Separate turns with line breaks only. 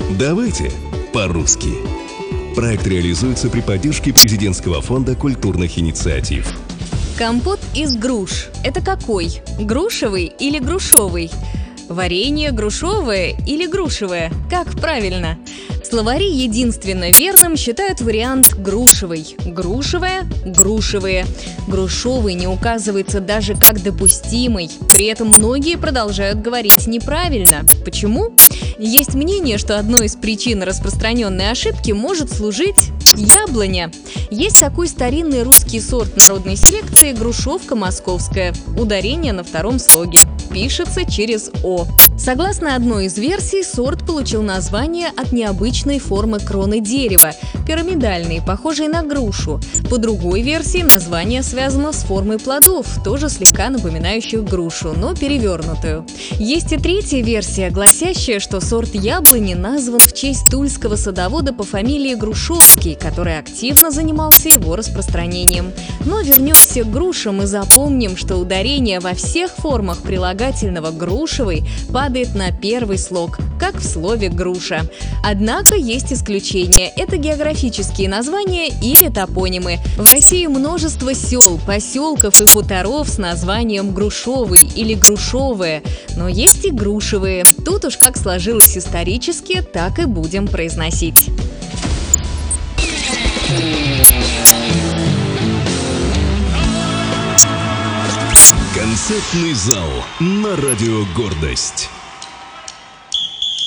Давайте по-русски. Проект реализуется при поддержке Президентского фонда культурных инициатив.
Компот из груш. Это какой? Грушевый или грушовый? Варенье грушовое или грушевое? Как правильно? Словари единственно верным считают вариант грушевый. Грушевое – грушевые. Грушовый не указывается даже как допустимый. При этом многие продолжают говорить неправильно. Почему? Есть мнение, что одной из причин распространенной ошибки может служить яблоня. Есть такой старинный русский сорт народной селекции грушовка московская. Ударение на втором слоге. Пишется через «о». Согласно одной из версий, сорт получил название от необычной формы кроны дерева – пирамидальной, похожей на грушу. По другой версии, название связано с формой плодов, тоже слегка напоминающих грушу, но перевернутую. Есть и третья версия, гласящая, что сорт яблони назван в честь тульского садовода по фамилии Грушовский, который активно занимался его распространением. Но вернемся к грушам и запомним, что ударение во всех формах прилагательного «грушевый» падает на первый слог, как в слове «груша». Однако есть исключения – это географические названия или топонимы. В России множество сел, поселков и хуторов с названием «грушовый» или «грушовое», но есть и «грушевые». Тут уж как сложилось исторически, так и будем произносить.
Концертный зал на радио «Гордость».